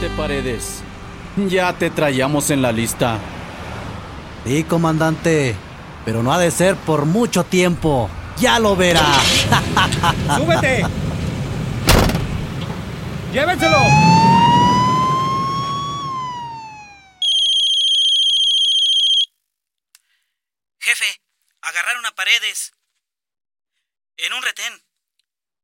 Excelente, Paredes. Ya te traíamos en la lista. Sí, comandante, pero no ha de ser por mucho tiempo. ¡Ya lo verá! ¡Súbete! ¡Llévenselo! Jefe, agarraron a Paredes en un retén.